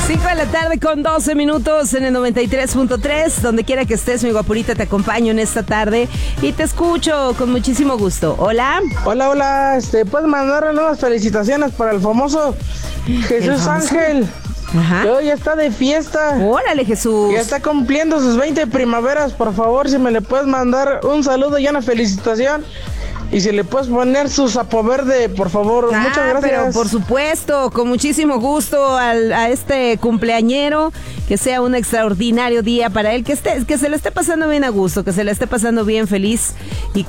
5 de la tarde con 12 minutos en el 93.3. Donde quiera que estés, mi guapurita, te acompaño en esta tarde y te escucho con muchísimo gusto. Hola. Hola, ¿puedes mandar nuevas felicitaciones para el famoso Jesús Ángel? Ajá. Que hoy está de fiesta. Órale, Jesús. Ya está cumpliendo sus 20 primaveras. Por favor, si me le puedes mandar un saludo y una felicitación. Y si le puedes poner su sapo verde, por favor. Muchas gracias. Pero por supuesto, con muchísimo gusto a este cumpleañero, que sea un extraordinario día para él, que se le esté pasando bien a gusto, que se le esté pasando bien feliz y